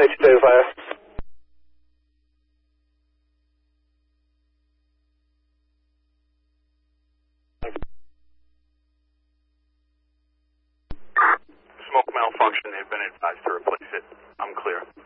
32 fire. Smoke malfunction. They've been advised to replace it. I'm clear.